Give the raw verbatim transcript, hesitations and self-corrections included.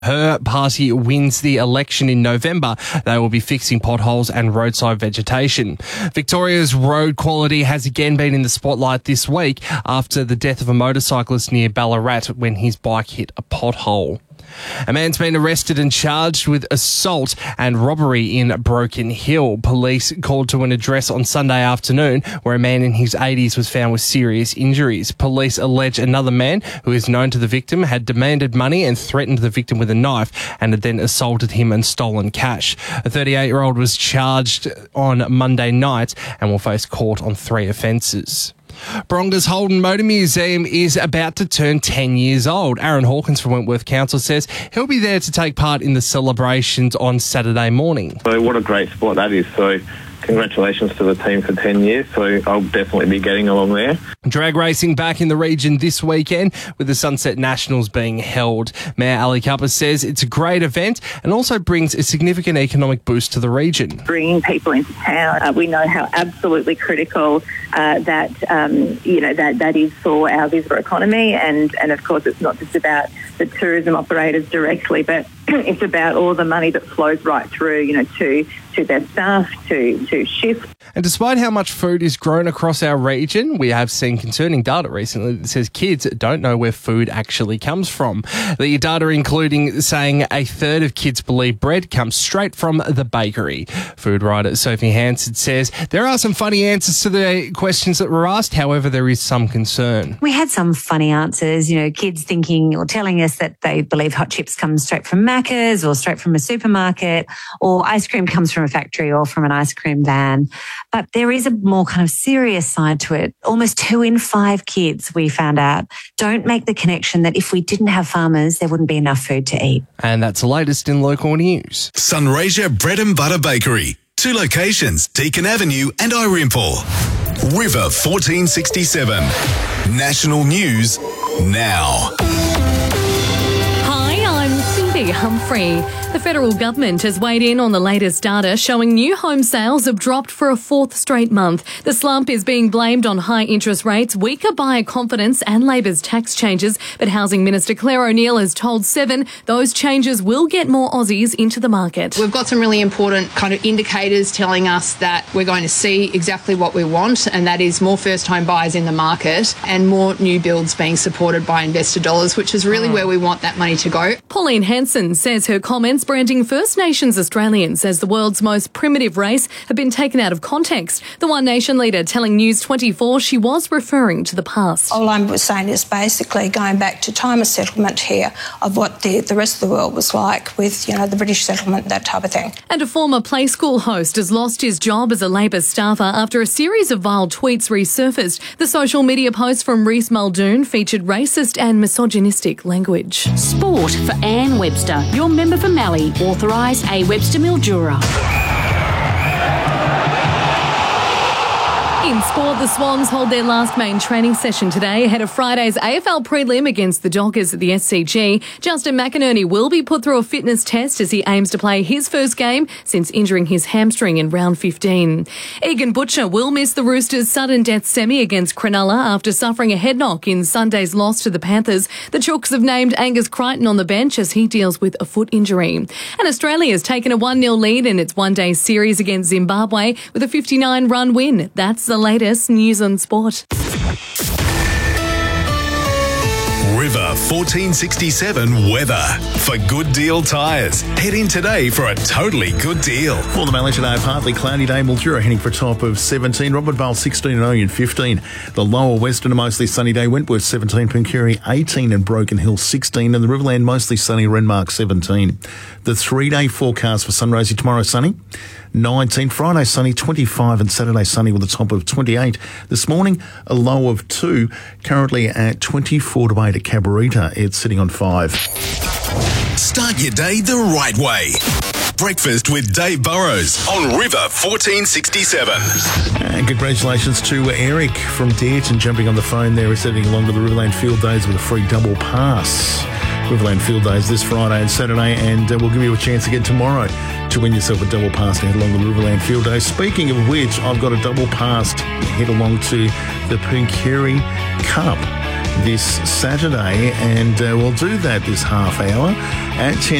her party wins the election in November, they will be fixing potholes and roadside vegetation. Victoria's road quality has again been in the spotlight this week after the death of a motorcyclist near Ballarat when his bike hit a pothole. A man's been arrested and charged with assault and robbery in Broken Hill. Police called to an address on Sunday afternoon where a man in his eighties was found with serious injuries. Police allege another man who is known to the victim had demanded money and threatened the victim with a knife and had then assaulted him and stolen cash. A thirty-eight-year-old was charged on Monday night and will face court on three offences. Bronga's Holden Motor Museum is about to turn ten years old. Aaron Hawkins from Wentworth Council says he'll be there to take part in the celebrations on Saturday morning. So what a great spot that is. So congratulations to the team for ten years. So I'll definitely be getting along there. Drag racing back in the region this weekend with the Sunset Nationals being held. Mayor Ali Cupper says it's a great event and also brings a significant economic boost to the region. Bringing people into town, uh, we know how absolutely critical uh, that um, you know that that is for our visitor economy, and and of course it's not just about the tourism operators directly, but it's about all the money that flows right through, you know, to to their staff, to to shifts. And despite how much food is grown across our region, we have seen concerning data recently that says kids don't know where food actually comes from. The data including saying a third of kids believe bread comes straight from the bakery. Food writer Sophie Hansen says there are some funny answers to the questions that were asked. However, there is some concern. We had some funny answers, you know, kids thinking or telling us that they believe hot chips come straight from Macca's or straight from a supermarket, or ice cream comes from a factory or from an ice cream van. But there is a more kind of serious side to it. Almost two in five kids, we found out, don't make the connection that if we didn't have farmers, there wouldn't be enough food to eat. And that's the latest in local news. Sunraysia Bread and Butter Bakery. Two locations, Deakin Avenue and Irimple. River fourteen sixty-seven. National News now. Hi, I'm Cindy Humphrey. The federal government has weighed in on the latest data showing new home sales have dropped for a fourth straight month. The slump is being blamed on high interest rates, weaker buyer confidence and Labor's tax changes. But Housing Minister Claire O'Neil has told Seven those changes will get more Aussies into the market. We've got some really important kind of indicators telling us that we're going to see exactly what we want, and that is more first-home buyers in the market and more new builds being supported by investor dollars, which is really where we want that money to go. Pauline Hanson says her comments branding First Nations Australians as the world's most primitive race have been taken out of context. The One Nation leader telling News twenty-four she was referring to the past. All I'm saying is basically going back to time of settlement here of what the, the rest of the world was like with, you know, the British settlement, that type of thing. And a former play school host has lost his job as a Labor staffer after a series of vile tweets resurfaced. The social media post from Reece Muldoon featured racist and misogynistic language. Sport for Anne Webster, your member for Mallee. Authorise A Webster Mildura. In sport, the Swans hold their last main training session today ahead of Friday's A F L prelim against the Dockers at the S C G. Justin McInerney will be put through a fitness test as he aims to play his first game since injuring his hamstring in round fifteen. Egan Butcher will miss the Roosters' sudden death semi against Cronulla after suffering a head knock in Sunday's loss to the Panthers. The Chooks have named Angus Crichton on the bench as he deals with a foot injury. And Australia has taken a one nil lead in its one-day series against Zimbabwe with a fifty-nine run win. That's the latest news on sport. River fourteen sixty-seven weather. For Good Deal Tyres, head in today for a totally good deal. For the Mallee today, partly cloudy day. Mildura heading for a top of seventeen. Robert Vale sixteen and Oyen fifteen. The lower western, a mostly sunny day. Wentworth seventeen. Pinkeri eighteen and Broken Hill sixteen. And the Riverland mostly sunny. Renmark seventeen. The three-day forecast for Sunraysia tomorrow sunny. nineteen. Friday sunny, twenty-five, and Saturday sunny with a top of twenty-eight. This morning, a low of two. Currently at twenty-four to eight at Cabarita. It's sitting on five. Start your day the right way. Breakfast with Dave Burrows on River fourteen sixty-seven. And congratulations to Eric from Dareton jumping on the phone there. He's heading along to the Riverland Field Days with a free double pass. Riverland Field Days this Friday and Saturday, and uh, we'll give you a chance again tomorrow to win yourself a double pass to head along to the Riverland Field Days. Speaking of which, I've got a double pass to head along to the Pinkeri Cup. this Saturday, and uh, we'll do that this half hour at ten.